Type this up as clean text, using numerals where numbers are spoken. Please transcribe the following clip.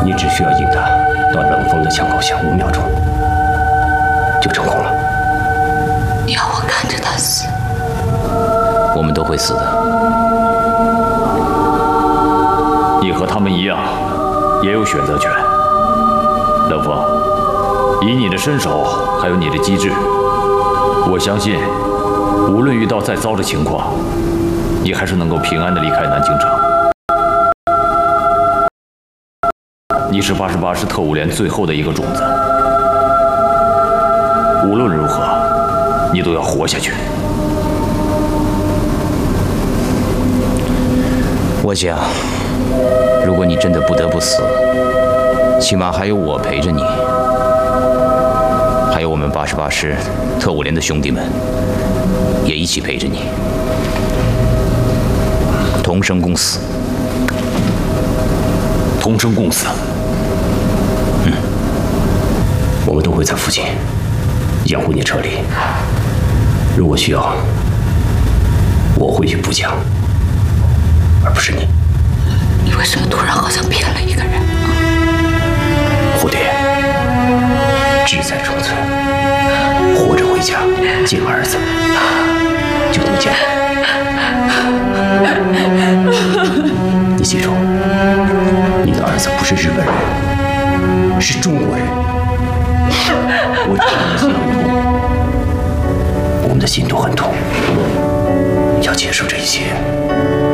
你只需要引他到冷风的枪口下5秒钟，就成功了。 你要我看着他死？ 我们都会死的。 你和他们一样，也有选择权。冷风，以你的身手，还有你的机智，我相信，无论遇到再糟的情况，你还是能够平安地离开南京城。你是88师特务连最后的一个种子，无论如何，你都要活下去。 我想，如果你真的不得不死，起码还有我陪着你，还有我们88师特务连的兄弟们，也一起陪着你，同生共死。 同生共死。 我们都会在附近掩护你撤离。如果需要，我会去补枪，而不是你。 你为什么突然好像变了一个人？ 蝴蝶，志在纯粹，活着回家见儿子，就能见。你记住，你的儿子不是日本人，是中国人。我知道你的心很痛，我们的心都很痛。要结束这一切，